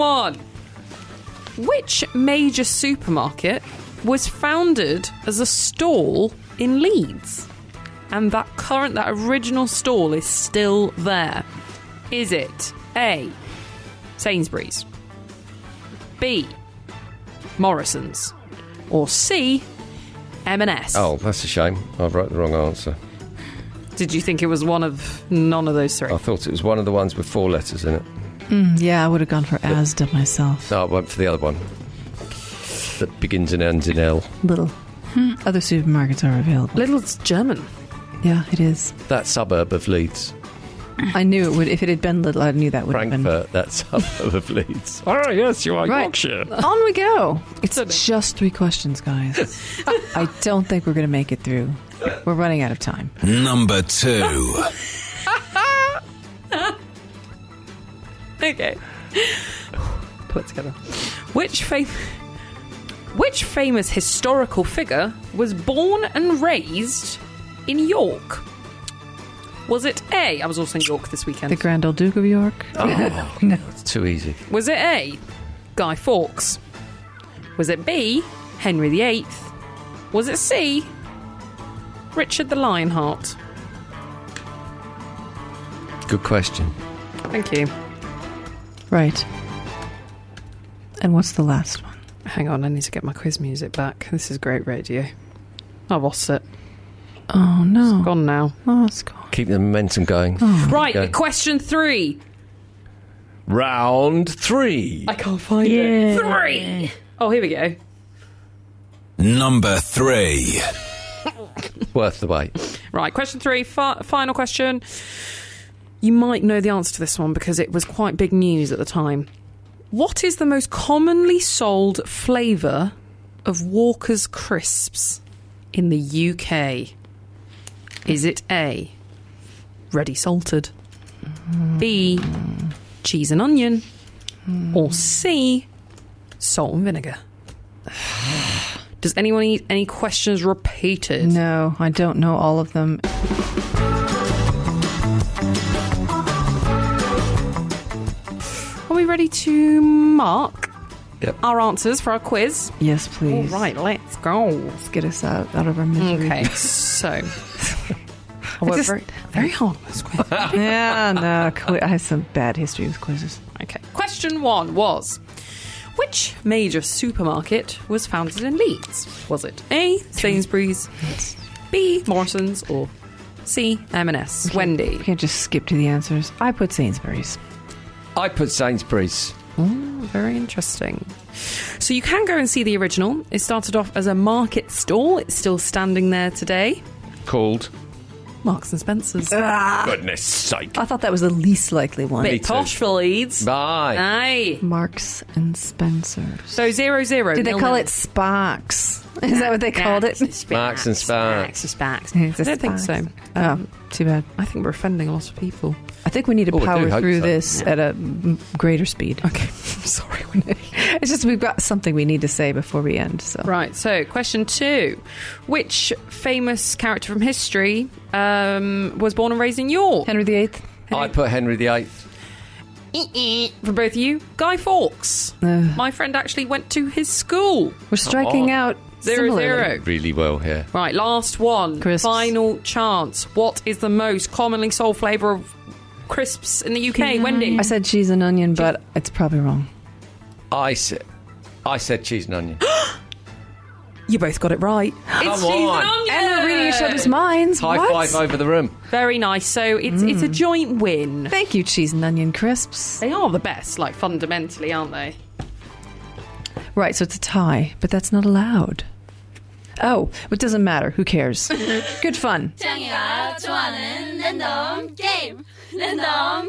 1. Which major supermarket was founded as a stall in Leeds? And that original stall is still there. Is it A, Sainsbury's, B, Morrison's, or C, M&S? Oh, that's a shame. I wrote the wrong answer. Did you think it was one of none of those three? I thought it was one of the ones with 4 letters in it. Yeah, I would have gone for Asda myself. No, I went for the other one that begins and ends in L. Little. Other supermarkets are available. Lidl's German. Yeah, it is. That suburb of Leeds. I knew it would. If it had been Lidl, I knew that would have been. Frankfurt, that suburb of Leeds. Oh, yes, you are Right. Yorkshire. On we go. It's just 3 questions, guys. I don't think we're going to make it through. We're running out of time. Number 2. Okay. Put it together. Which famous historical figure was born and raised in York? Was it A? I was also in York this weekend. The Grand Old Duke of York? Oh, no. It's too easy. Was it A, Guy Fawkes? Was it B, Henry VIII? Was it C, Richard the Lionheart? Good question. Thank you. Right. And what's the last one? Hang on, I need to get my quiz music back. This is great radio. I've lost it. Oh, no. It's gone now. Oh, it's gone. Keep the momentum going. Right, Go. question 3. Round 3. I can't find it. 3. Oh, here we go. Number 3. Worth the wait. Right, question 3, final question. You might know the answer to this one because it was quite big news at the time. What is the most commonly sold flavour of Walker's Crisps in the UK? Is it A, ready salted, B, cheese and onion, or C, salt and vinegar? Does anyone need any questions repeated? No, I don't know all of them. Are we ready to mark Yep. our answers for our quiz? Yes, please. All right, let's go. Let's get us out of our misery. Okay, so I worked very hard on this quiz. Yeah, no. I have some bad history with quizzes. Okay, question 1 was: which major supermarket was founded in Leeds? Was it A, Sainsbury's, B, Morrison's, or C, M&S? Wendy. We can't just skip to the answers. I put Sainsbury's. I put Sainsbury's. Very interesting. So you can go and see the original. It started off as a market stall. It's still standing there today. Called? Marks and Spencer's. Goodness sake. I thought that was the least likely one. Bit posh for Leeds. Bye. Aye. Marks and Spencer. So 0-0. Did they call it Sparks? Is that what they called it? Marks and Sparks. Sparks. It's a I don't think so. Oh, too bad. I think we're offending a lot of people. I think we need to Oh, I do power hope through so. this at a greater speed. Okay. Sorry. It's just we've got something we need to say before we end. So Right, so question 2. Which famous character from history was born and raised in York? Henry VIII. I put Henry VIII. For both of you, Guy Fawkes. Ugh. My friend actually went to his school. We're striking on. out 0-0. similarly. Really well here. Right, last one. Crisps. Final chance. What is the most commonly sold flavour of crisps in the UK? Wendy. I said cheese and onion, but it's probably wrong. I said cheese and onion. You both got it right. It's cheese and on. onion. And we're reading each other's minds. High What? five over the room. Very nice. So it's a joint win. Thank you, cheese and onion crisps. They are the best, like fundamentally, aren't they? Right, so it's a tie, but that's not allowed. Oh, it doesn't matter. Who cares? Good fun. 창이가 좋아하는 랜덤 게임. 랜덤